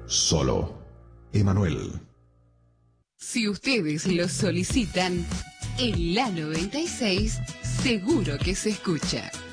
solo Emanuel. Si ustedes lo solicitan, en la 96 seguro que se escucha.